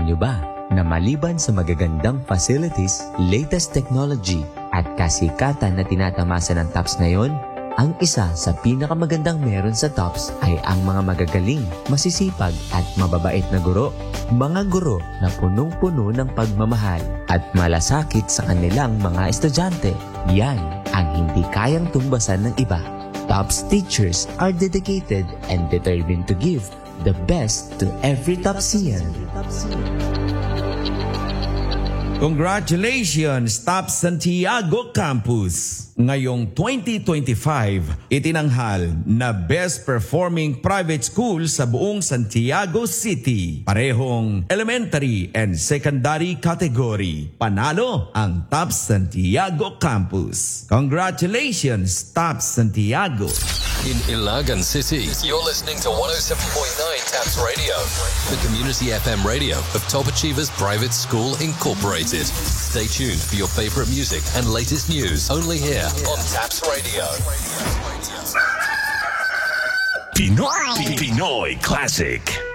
nyo ba na maliban sa magagandang facilities, latest technology at kasikatan na tinatamasa ng TOPS ngayon, ang isa sa pinakamagandang meron sa TOPS ay ang mga magagaling, masisipag at mababait na guro. Mga guro na punong-puno ng pagmamahal at malasakit sa kanilang mga estudyante. Yan ang hindi kayang tumbasan ng iba. TOPS teachers are dedicated and determined to give the best to every TOPSian. Congratulations, TOPS Santiago Campus! Ngayong 2025, itinanghal na Best Performing Private School sa buong Santiago City. Parehong elementary and secondary category. Panalo ang TOPS Santiago Campus. Congratulations, TOPS Santiago! In Ilagan City, you're listening to 107.9 TAPS Radio, the community FM radio of Top Achievers Private School Incorporated. Stay tuned for your favorite music and latest news only here on TAPS Radio. Pinoy Classic.